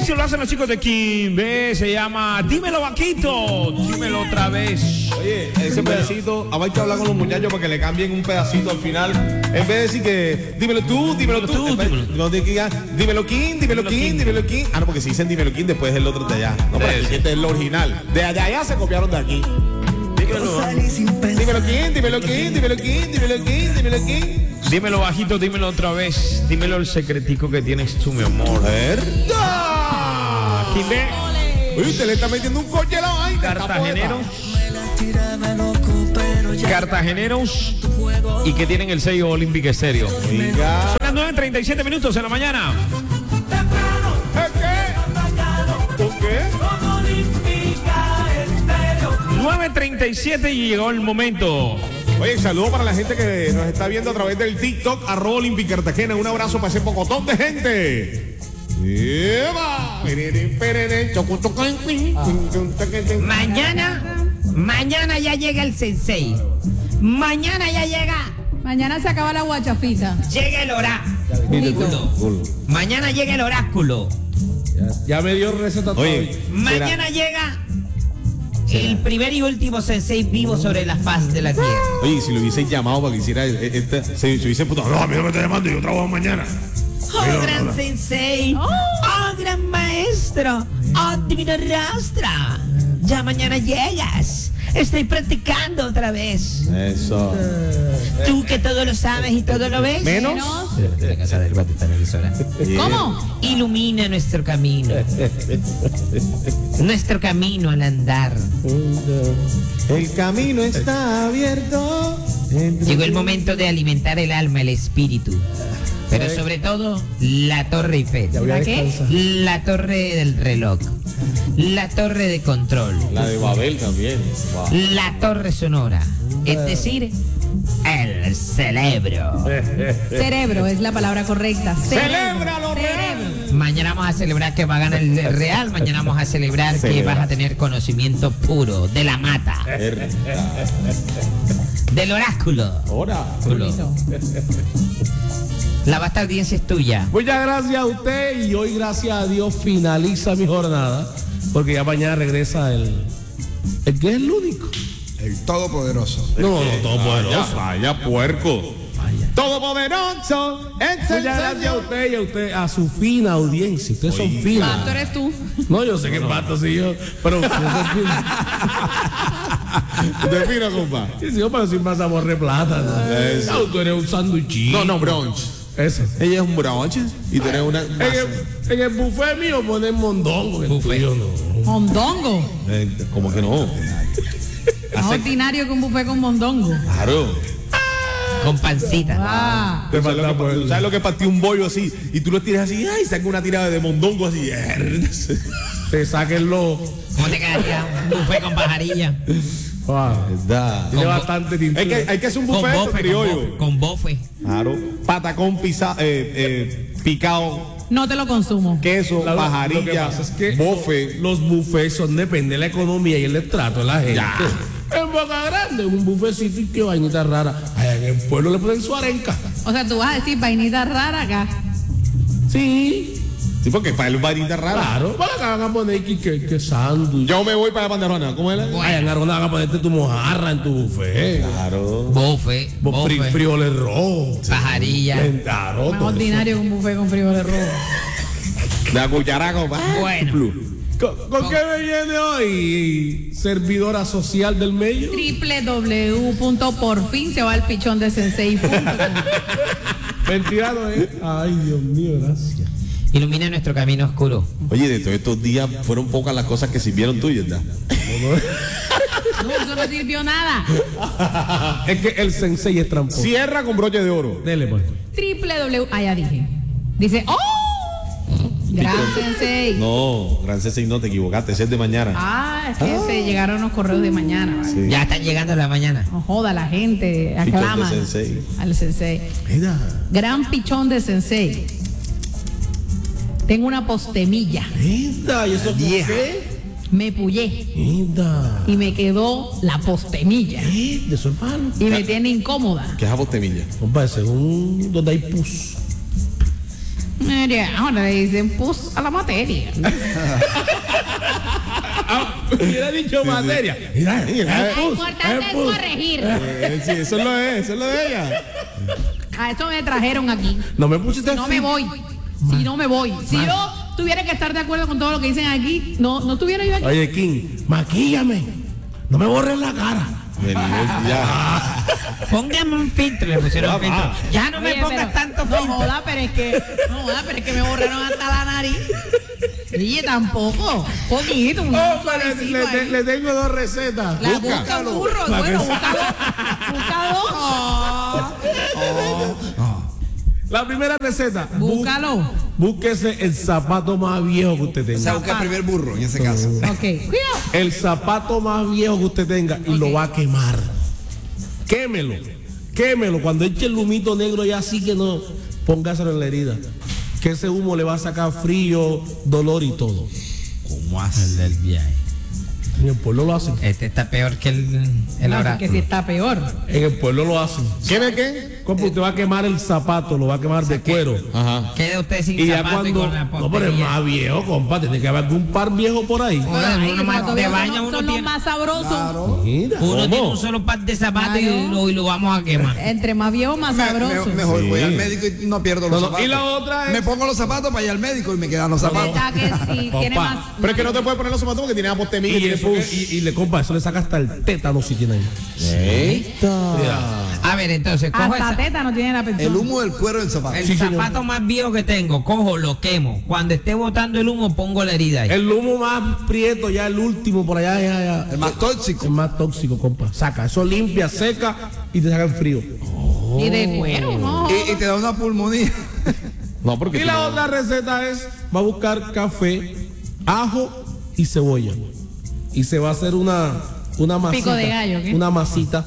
ejercicio lo hacen los chicos de Kimbe, se llama Dímelo Vaquito, dímelo otra vez. Oye, ese pedacito, hay que hablar con los muchachos para que le cambien un pedacito al final. En vez de decir que dímelo tú, dímelo tú. No digas dímelo King, dímelo King, dímelo King. Ah, no, porque si dicen dímelo King, después es el otro de allá. No, pero este es el original. De allá se copiaron de aquí. Dímelo King, dímelo King, dímelo King, dímelo King, dímelo King. Dímelo bajito, dímelo otra vez. Dímelo el secretico que tienes tú, mi amor. ¿Verdad? Kimbe. Uy, usted le está metiendo un coche a la vaina. Cartageneros y que tienen el sello Olympic Stereo. Oiga. Son las 9:37 minutos en la mañana. ¿Por qué? 9:37 y llegó el momento. Oye, saludo para la gente que nos está viendo a través del TikTok, @Olympic Cartagena. Un abrazo para ese pocotón de gente. Mañana ya llega el sensei. Mañana ya llega. Mañana se acaba la guachafita. Llega el oráculo. Mañana llega el oráculo. Ya me dio receta todo. Oye, Mañana llega el primer y último sensei vivo sobre la faz de la tierra. oye, si lo hubiesen llamado para que hiciera se hubiese puto. No, a mí no me está llamando, yo trabajo mañana. Oh, gran sensei. Oh, gran maestro. Oh, divino rastra. Ya mañana llegas. Estoy practicando otra vez. Eso. Tú que todo lo sabes y todo lo ves. Menos. De la casa del bate televisora. ¿Cómo? Ilumina nuestro camino. Nuestro camino al andar. El camino está abierto. Llegó el momento de alimentar el alma, el espíritu. Pero sobre todo, la Torre Eiffel. ¿La qué? La torre del reloj. La torre de control. La de Babel también. Wow. La torre sonora. Es decir, el cerebro. Cerebro es la palabra correcta. ¡Celébralo, Cerebro. Mañana vamos a celebrar que va a ganar el Real. Mañana vamos a celebrar que vas a tener conocimiento puro de la mata. Del oráculo. Ahora. La vasta audiencia es tuya. Muchas gracias a usted y hoy, gracias a Dios, finaliza mi jornada. Porque ya mañana regresa el que es el único. El Todopoderoso. No, todopoderoso. Vaya puerco. Todopoderoso. Muchas gracias a usted y a usted, a su fina audiencia. Ustedes son finos. Pato eres tú. No, yo sé que pato soy yo, pero yo soy fino. ¿Te fino, compa? Sí, yo pero sin más sabor de plata. Eso. No, tú eres un sanduichito. No, brunch. Eso. Ella es un brunch y tú eres una. En el buffet mío ponen mondongo. En el tuyo no. Mondongo. ¿Cómo que no? Más ordinario que un buffet con mondongo. Claro. Con pancita. Ah. ¿Tú sabes lo que partió un bollo así? Y tú lo tiras así, ay, saca una tirada de mondongo así. Te saquen los. ¿Cómo te quedaría un buffet con pajarilla? ¿Verdad? Tiene bastante tintura. Hay que hacer un Con buffet bofe, criollo. con bofe. Claro. Patacón picado, No te lo consumo. queso, Lo que pajarilla, pasa es que bofe. los buffets son depende de la economía y el estrato de la gente. Ya. En Boca Grande, un buffetcito y qué vainita rara. Allá en el pueblo le ponen su arenca. O sea, tú vas a decir vainita rara acá. Sí, Sí, porque para él vainita rara. claro. Van acá van a poner que sándwich. Yo me voy para la Panderona. ¿Cómo es? Allá en Arona van a ponerte tu mojarra en tu buffet. Claro. Bofe. Bofe. Frijoles rojos. Pajarilla. Claro, Más todo ordinario que un buffet con frijoles rojos. La cuchara, compa. Bueno. ¿Con qué me viene hoy? Servidora social del medio. www.porfinsevaalpichondesensei.com. Mentira no es. Ay, Dios mío, gracias. Ilumina nuestro camino oscuro. Oye, de todos estos días fueron pocas las cosas que sirvieron tuyas, ¿verdad? No, eso no sirvió nada. Es que el sensei es tramposo. Cierra con broche de oro. Dele, pues. Ah, ya dije. Dice, ¡oh! Gran sensei. No, gran sensei, no te equivocaste, ese es de mañana. Ah, es que se llegaron los correos de mañana. ¿vale? Sí. Ya están llegando a la mañana. No joda, la gente aclama Pichón de sensei. al sensei. Mira. Gran pichón de sensei. Tengo una postemilla. Linda, ¿y eso por qué? Me pullé Linda. y me quedó la postemilla. De su hermano. Y me tiene incómoda. ¿Qué es apostemilla? Compa, según donde hay pus. Mira, ahora le dicen pus a la materia. Hubiera dicho materia. Mira, Lo importante es corregir. Sí, eso es lo de ella. A eso me trajeron aquí. No me pusiste No me voy. Si no me voy. Si yo tuviera que estar de acuerdo con todo lo que dicen aquí, no estuviera yo aquí. Oye, King, maquíllame. No me borres la cara. Ya. Póngame un filtro, le pusieron un filtro. Ya no me Oye, pongas pero- tanto No filtro. joda, pero es que me borraron hasta la nariz. Oye, tampoco. Poquito, un Oh, suavecito ahí. le tengo 2 recetas. La busca burro. Bueno, búscalo. La primera receta. Búscalo. Búsquese el zapato más viejo que usted O sea, tenga. busca el primer burro en ese caso. Ok. Cuidado. El zapato más viejo que usted tenga y lo va a quemar. Quémelo. Quémelo. Cuando eche el humito negro ya así que no, póngaselo en la herida. Que ese humo le va a sacar frío, dolor y todo. ¿Cómo hace? El del viaje. En el pueblo lo hacen. Este está peor que el No, oráculo. que si está peor. En el pueblo lo hacen. ¿Qué? Compa, usted va a quemar el zapato, lo va a quemar de cuero. Ajá. Queda usted sin Y ya zapato y cuando. con la No, pero es portería. más viejo, compa. Tiene que haber algún par viejo por ahí. Ay, uno más- Cuando de veo baño son uno los tiene- más sabrosos. Mira. Uno ¿cómo? tiene un solo par de zapatos y lo vamos a quemar. Entre más viejo, más sabroso. Mejor Sí. voy al médico y no pierdo los No, no, zapatos. y la otra es- Me pongo los zapatos para ir al médico y me quedan los zapatos. ¿Verdad que sí? Tiene Compa, más. Pero es que no te puedes poner los zapatos porque tiene apostemilla. Y, le compa, eso le saca hasta el tétano si tiene ahí. A ver, entonces, cojo Hasta teta no tiene la persona. El humo del cuero del zapato. el zapato más viejo que tengo, cojo, lo quemo. Cuando esté botando el humo, pongo la herida ahí. El humo más prieto, ya el último por allá, ya. El más tóxico. El más tóxico, compa. Saca, eso limpia, seca y te saca el frío. Y de cuero, ¿no? Y te da una pulmonía. No, porque Y la otra receta es, va a buscar café, ajo y cebolla. Y se va a hacer una masita. Pico de gallo, ¿qué? Una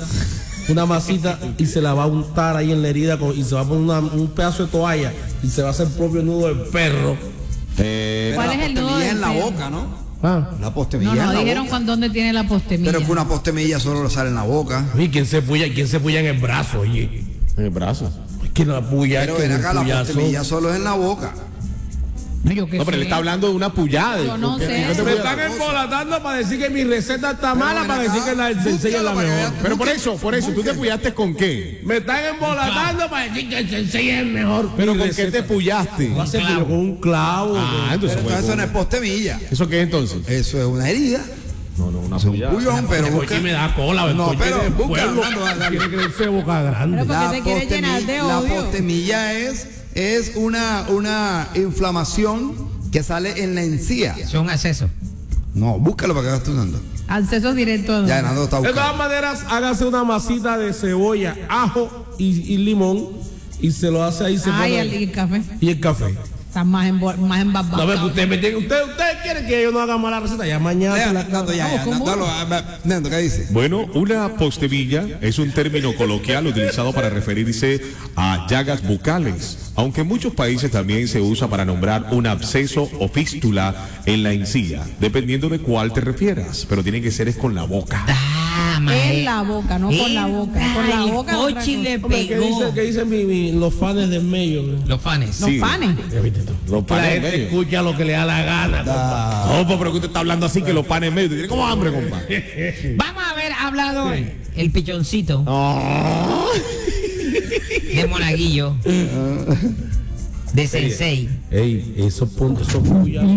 masita y se la va a untar ahí en la herida y se va a poner un pedazo de toalla y se va a hacer el propio nudo del perro. ¿Cuál es el nudo postemilla del en la perro? boca, ¿no? Ah. La postemilla No, en la dijeron boca. con dónde tiene la postemilla. Pero que una postemilla solo lo sale en la boca. Oye, ¿quién se puya en el brazo? Oye, En el brazo. ¿quién la puya? Pero ¿Quién ven el acá, la puyazo? postemilla solo es en la boca. No, yo qué No, pero él sé. está hablando de una pullada. Yo no sé. Me están embolatando para decir que mi receta está mala, ven para acá, decir que la del sensei es la búscalo para que mejor. veas. Pero por eso, ¿tú te pullaste con qué? Me están embolatando para decir que el sensei es el mejor. ¿Pero Mi con qué te receta- pullaste? Va a ser con un clavo. Ah, entonces Pero eso no es postemilla. ¿Eso qué es entonces? Eso es una herida. No, una Es un pullón, pero El busca. coche me da cola. el No, coche pero de busca, pueblo Orlando, dale. Quiere crecerse de boca grande. Pero porque te quiere llenar de La odio. postemilla es una inflamación que sale en la encía. Es un acceso. No, búscalo para que veas tú, Nando. Acceso directo. Ya, Nando está De todas buscando. maneras, hágase una masita de cebolla, ajo y limón y se lo hace ahí. Se Ay, pone- el café. y el café. Está más embarbado. No, pero usted quiere que yo no haga mala receta. Ya mañana se la Nando, ya, ¿cómo? Nando, ¿qué dice? Bueno, una postemilla es un término coloquial utilizado para referirse a llagas bucales, aunque en muchos países también se usa para nombrar un absceso o fístula en la encía, dependiendo de cuál te refieras, pero tiene que ser es con la boca. En la boca, no con la boca. Con la boca. es otra Cochi cosa. le Hombre, pegó. ¿qué dicen los fans del medio? Los fans. Los Sí. panes. Ya viste tú. Los La panes en gente medio. escucha lo que le da la gana. compa. Compa, pero que usted está hablando así que los panes en medio. Tiene como hambre, compa. Vamos a ver, hablado el pichoncito de Monaguillo, de Sensei. Ey, esos puntos son puyazos.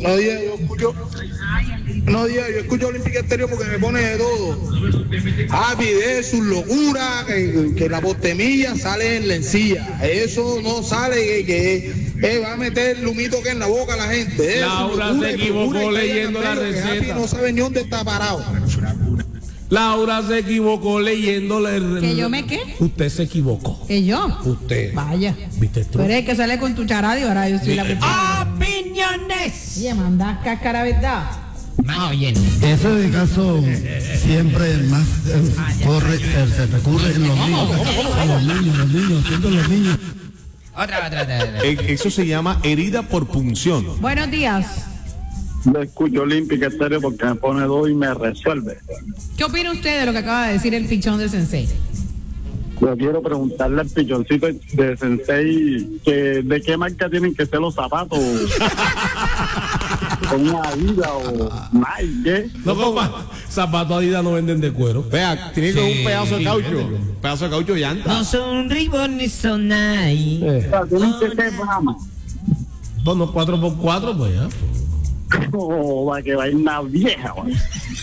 No, yo escucho Olímpica Estéreo porque me pone de todo. Videos, sus locuras, que la postemilla sale en la encía. Eso no sale que va a meter el humito que en la boca a la gente. Laura Su locura se y equivocó procura que leyendo vayan la al medio, que receta. Happy no sabe ni dónde está parado. Laura se equivocó leyéndole. ¿Que yo me qué? Usted se equivocó. ¿Que yo? Usted. Vaya. ¿Viste Tú tú? eres el que sale con tu charada y ahora yo soy la culpable. ¡Opiniones! Oye, mandas cáscara, ¿verdad? Mano llena. Eso de caso siempre más se recurre en los niños. A los niños, siendo los niños. Otra. Eso se llama herida por punción. Buenos días. Yo escucho Olímpica Estéreo porque me pone dos y me resuelve. ¿Qué opina usted de lo que acaba de decir el pichón del sensei? Yo quiero preguntarle al pichoncito de Sensei que de qué marca tienen que ser los zapatos. ¿Con una Adidas o Nike? ¿Qué? No, compa, zapatos Adidas no venden de cuero. Vea, tiene que un pedazo de caucho. véndelo. Pedazo de caucho llanta. No son Reebok ni son Nike. O sea, tienen que ser Brahma. Bueno, 4x4, pues ya. Oh, va que va a ir una vieja. Man.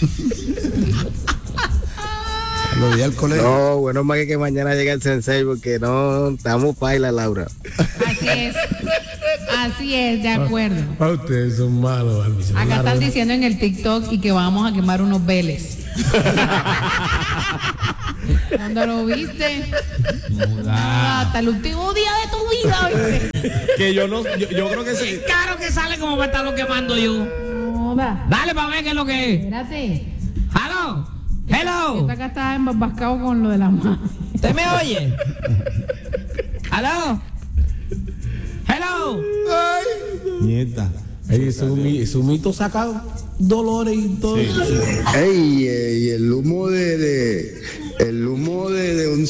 Lo di al colegio. No, bueno, más que mañana llegue el sensei porque no estamos paila, Laura. Así es. Así es, de acuerdo. Ah, ustedes son malos, Alvis. Acá están diciendo en el TikTok y que vamos a quemar unos Vélez. ¿Cuándo lo viste? Hasta el último día de tu vida, ¿viste? Que yo creo que sí. Caro que sale como va a estarlo quemando yo. No, va. Dale para ver qué es lo que es. Espérate. Hello. Hello. Esta acá está embascado con lo de la mano. ¿Usted me oye? Hello. Hello. Nieta. Es un mito sacado. Dolores y todo. Ey, y el humo de un